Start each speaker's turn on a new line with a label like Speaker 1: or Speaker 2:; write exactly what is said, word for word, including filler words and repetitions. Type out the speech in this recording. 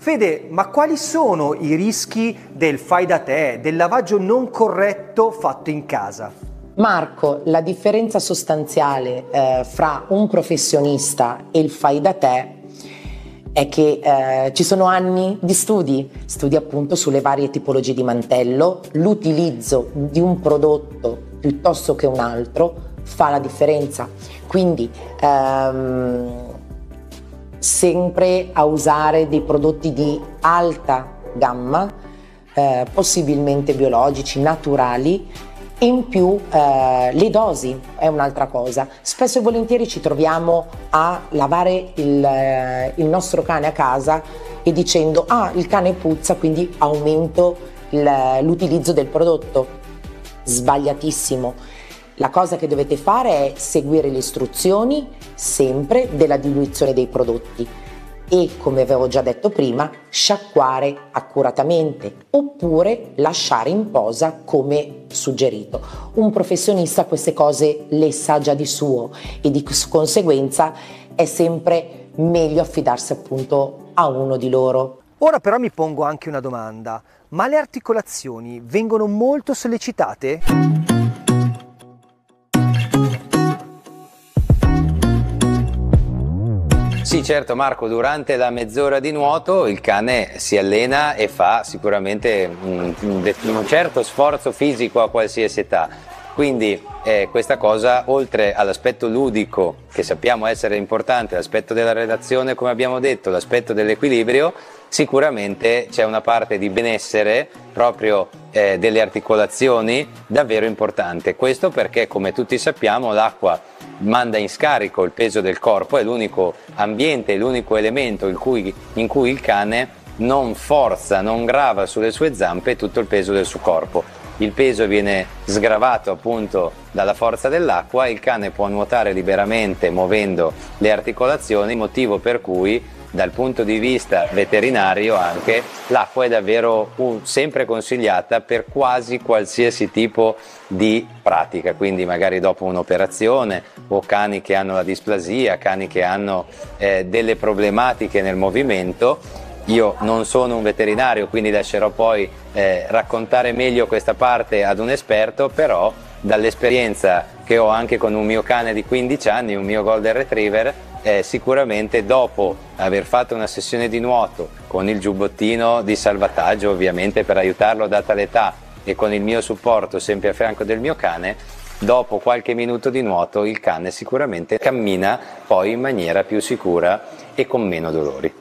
Speaker 1: Fede, ma quali sono i rischi del fai da te, del lavaggio non corretto fatto in casa?
Speaker 2: Marco, la differenza sostanziale eh, fra un professionista e il fai da te è che eh, ci sono anni di studi, studi appunto sulle varie tipologie di mantello, l'utilizzo di un prodotto piuttosto che un altro fa la differenza, quindi ehm, sempre a usare dei prodotti di alta gamma, eh, possibilmente biologici, naturali. In più eh, le dosi è un'altra cosa. Spesso e volentieri ci troviamo a lavare il, eh, il nostro cane a casa e dicendo ah, il cane puzza, quindi aumento l'utilizzo del prodotto. Sbagliatissimo. La cosa che dovete fare è seguire le istruzioni sempre della diluizione dei prodotti e, come avevo già detto prima, sciacquare accuratamente oppure lasciare in posa come suggerito. Un professionista queste cose le sa già di suo e di conseguenza è sempre meglio affidarsi appunto a uno di loro.
Speaker 1: Ora però mi pongo anche una domanda, ma le articolazioni vengono molto sollecitate?
Speaker 3: Sì, certo Marco, durante la mezz'ora di nuoto il cane si allena e fa sicuramente un, un certo sforzo fisico a qualsiasi età, quindi eh, questa cosa, oltre all'aspetto ludico che sappiamo essere importante, l'aspetto della relazione come abbiamo detto, l'aspetto dell'equilibrio, sicuramente c'è una parte di benessere proprio eh, delle articolazioni davvero importante. Questo perché, come tutti sappiamo, l'acqua manda in scarico il peso del corpo, è l'unico ambiente, l'unico elemento in cui, in cui il cane non forza, non grava sulle sue zampe tutto il peso del suo corpo. Il peso viene sgravato appunto dalla forza dell'acqua e il cane può nuotare liberamente muovendo le articolazioni, motivo per cui dal punto di vista veterinario anche l'acqua è davvero un, sempre consigliata per quasi qualsiasi tipo di pratica, quindi magari dopo un'operazione o cani che hanno la displasia, cani che hanno eh, delle problematiche nel movimento. Io non sono un veterinario, quindi lascerò poi eh, raccontare meglio questa parte ad un esperto, però dall'esperienza che ho anche con un mio cane di quindici anni, un mio Golden Retriever, Eh, sicuramente dopo aver fatto una sessione di nuoto con il giubbottino di salvataggio ovviamente per aiutarlo data l'età e con il mio supporto sempre a fianco del mio cane, dopo qualche minuto di nuoto il cane sicuramente cammina poi in maniera più sicura e con meno dolori.